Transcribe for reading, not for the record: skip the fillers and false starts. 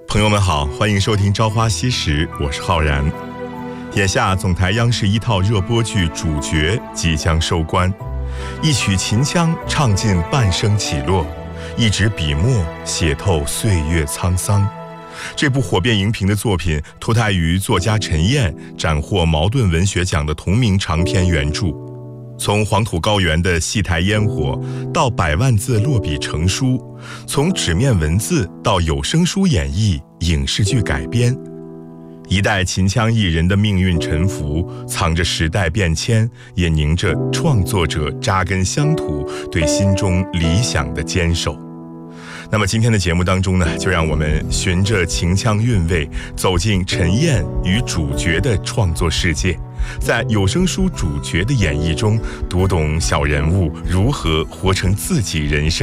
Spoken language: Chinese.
朋友们好，欢迎收听《朝花夕拾》，我是浩然。眼下总台央视一套热播剧《主角》即将收官，一曲秦腔唱尽半生起落，一纸笔墨写透岁月沧桑。这部火遍荧屏的作品脱胎于作家陈燕斩获茅盾文学奖的同名长篇原著。从黄土高原的戏台烟火到100万字落笔成书，从纸面文字到有声书演绎、影视剧改编，一代秦腔艺人的命运沉浮，藏着时代变迁，也凝着创作者扎根乡土对心中理想的坚守。那么今天的节目当中呢，就让我们循着秦腔韵味，走进陈燕与主角的创作世界，在有声书主角的演绎中，读懂小人物如何活成自己人生